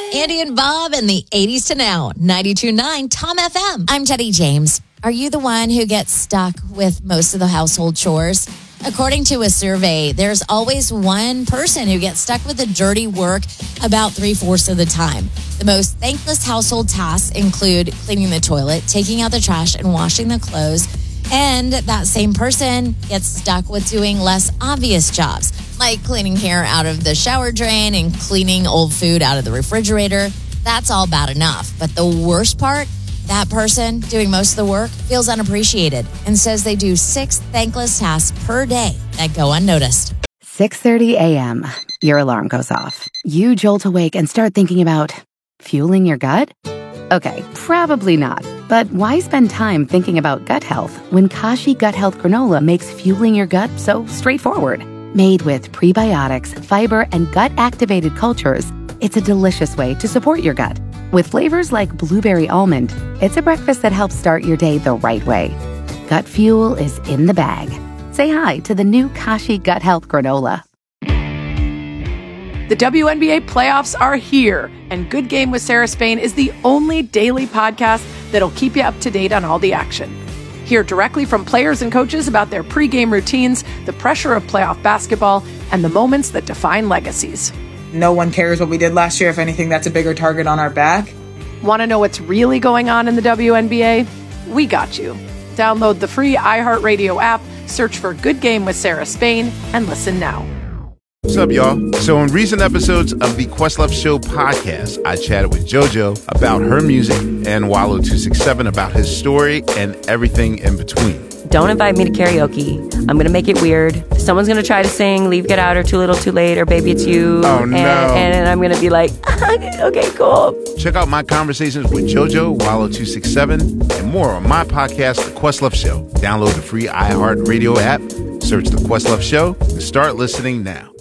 Andy and Bob in the 80s to now. 92.9 Tom FM. I'm Teddy James. Are you the one who gets stuck with most of the household chores? According to a survey, there's always one person who gets stuck with the dirty work about 3/4 of the time. The most thankless household tasks include cleaning the toilet, taking out the trash, and washing the clothes. And that same person gets stuck with doing less obvious jobs, like cleaning hair out of the shower drain and cleaning old food out of the refrigerator. That's all bad enough. But the worst part, that person doing most of the work feels unappreciated and says they do 6 thankless tasks per day that go unnoticed. 6:30 a.m. Your alarm goes off. You jolt awake and start thinking about fueling your gut? Okay, probably not. But why spend time thinking about gut health when Kashi Gut Health Granola makes fueling your gut so straightforward? Made with prebiotics, fiber, and gut-activated cultures, it's a delicious way to support your gut. With flavors like blueberry almond, it's a breakfast that helps start your day the right way. Gut fuel is in the bag. Say hi to the new Kashi Gut Health Granola. The WNBA playoffs are here, and Good Game with Sarah Spain is the only daily podcast that'll keep you up to date on all the action. Hear directly from players and coaches about their pregame routines, the pressure of playoff basketball, and the moments that define legacies. No one cares what we did last year. If anything, that's a bigger target on our back. Want to know what's really going on in the WNBA? We got you. Download the free iHeartRadio app, search for Good Game with Sarah Spain, and listen now. What's up, y'all? So in recent episodes of the Questlove Show podcast, I chatted with JoJo about her music and Wallo267 about his story and everything in between. Don't invite me to karaoke. I'm going to make it weird. Someone's going to try to sing Leave, Get Out, or Too Little, Too Late, or Baby It's You. Oh, no. And I'm going to be like, okay, cool. Check out my conversations with JoJo, Wallo267, and more on my podcast, The Questlove Show. Download the free iHeartRadio app, search The Questlove Show, and start listening now.